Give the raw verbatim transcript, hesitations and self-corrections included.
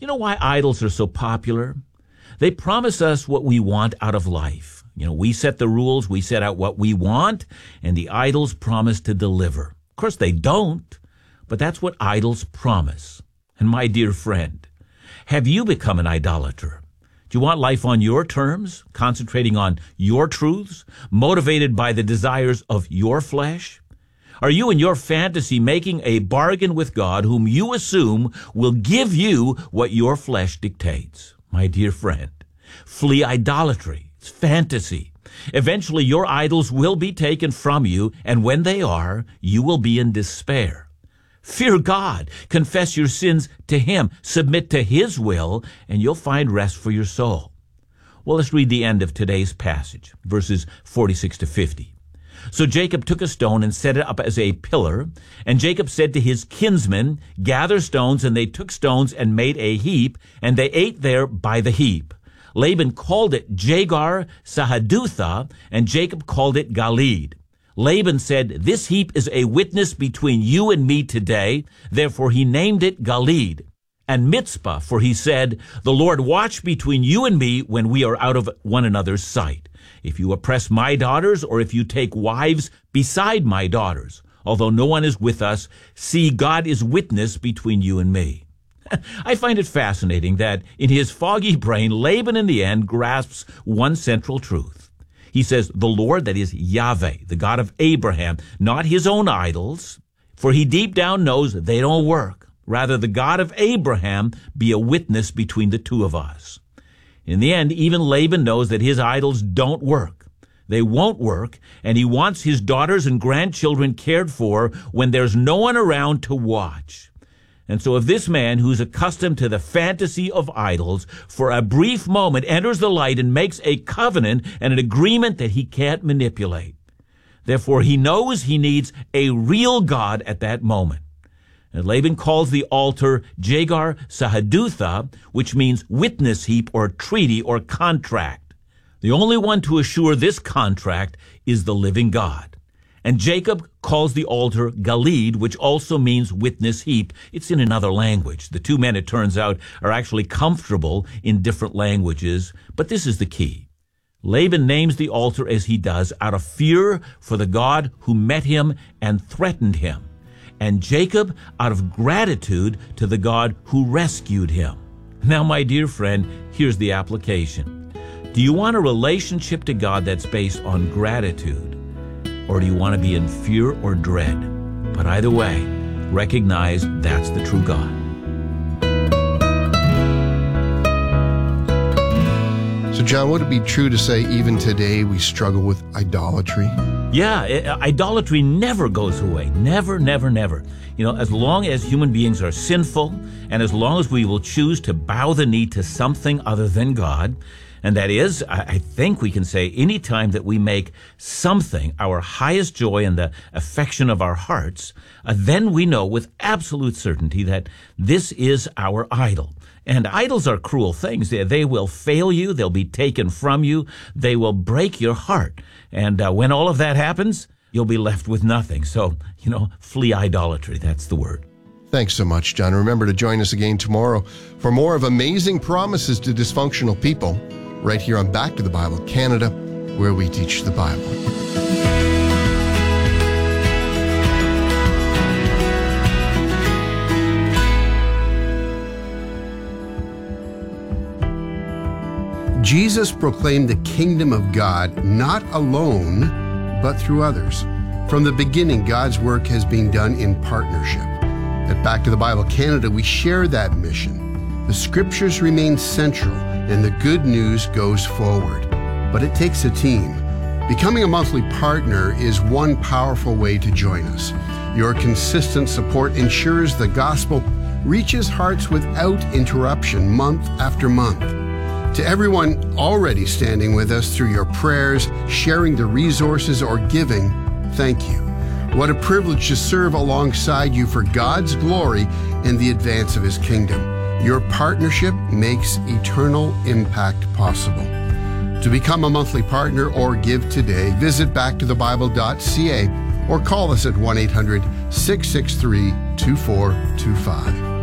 You know why idols are so popular? They promise us what we want out of life. You know, we set the rules, we set out what we want, and the idols promise to deliver. Of course, they don't, but that's what idols promise. And my dear friend, have you become an idolater? Do you want life on your terms, concentrating on your truths, motivated by the desires of your flesh? Are you in your fantasy making a bargain with God whom you assume will give you what your flesh dictates? My dear friend, flee idolatry. It's fantasy. Eventually your idols will be taken from you, and when they are, you will be in despair. Fear God. Confess your sins to Him. Submit to His will, and you'll find rest for your soul. Well, let's read the end of today's passage, verses forty-six to fifty. So Jacob took a stone and set it up as a pillar, and Jacob said to his kinsmen, gather stones, and they took stones and made a heap, and they ate there by the heap. Laban called it Jegar Sahadutha, and Jacob called it Galeed. Laban said, this heap is a witness between you and me today, therefore he named it Galeed. And Mitzpah, for he said, the Lord watch between you and me when we are out of one another's sight. If you oppress my daughters, or if you take wives beside my daughters, although no one is with us, see, God is witness between you and me. I find it fascinating that in his foggy brain, Laban in the end grasps one central truth. He says, the Lord, that is Yahweh, the God of Abraham, not his own idols, for he deep down knows they don't work. Rather, the God of Abraham be a witness between the two of us. In the end, even Laban knows that his idols don't work. They won't work, and he wants his daughters and grandchildren cared for when there's no one around to watch. And so if this man, who's accustomed to the fantasy of idols, for a brief moment enters the light and makes a covenant and an agreement that he can't manipulate, therefore he knows he needs a real God at that moment. And Laban calls the altar Jegar Sahadutha, which means witness heap or treaty or contract. The only one to assure this contract is the living God. And Jacob calls the altar Galeed, which also means witness heap. It's in another language. The two men, it turns out, are actually comfortable in different languages, but this is the key. Laban names the altar as he does out of fear for the God who met him and threatened him, and Jacob out of gratitude to the God who rescued him. Now, my dear friend, here's the application. Do you want a relationship to God that's based on gratitude? Or do you want to be in fear or dread? But either way, recognize that's the true God. So, John, would it be true to say even today we struggle with idolatry? Yeah, idolatry never goes away. Never, never, never. You know, as long as human beings are sinful, and as long as we will choose to bow the knee to something other than God, and that is, I think we can say, any time that we make something our highest joy and the affection of our hearts, uh, then we know with absolute certainty that this is our idol. And idols are cruel things. They, they will fail you. They'll be taken from you. They will break your heart. And uh, when all of that happens, you'll be left with nothing. So, you know, flee idolatry. That's the word. Thanks so much, John. Remember to join us again tomorrow for more of Amazing Promises to Dysfunctional People, right here on Back to the Bible Canada, where we teach the Bible. Jesus proclaimed the kingdom of God not alone, but through others. From the beginning, God's work has been done in partnership. At Back to the Bible Canada, we share that mission. The scriptures remain central, and the good news goes forward. But it takes a team. Becoming a monthly partner is one powerful way to join us. Your consistent support ensures the gospel reaches hearts without interruption month after month. To everyone already standing with us through your prayers, sharing the resources, or giving, thank you. What a privilege to serve alongside you for God's glory and the advance of His kingdom. Your partnership makes eternal impact possible. To become a monthly partner or give today, visit back to the bible dot c a or call us at one eight hundred, six six three, two four two five.